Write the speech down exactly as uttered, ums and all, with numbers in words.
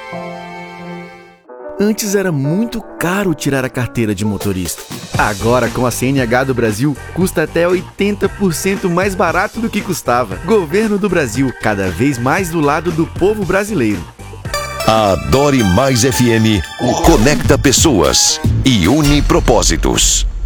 Antes era muito caro tirar a carteira de motorista. Agora, com a C N H do Brasil, custa até oitenta por cento mais barato do que custava. Governo do Brasil, cada vez mais do lado do povo brasileiro. A Dore Mais F M conecta pessoas e une propósitos.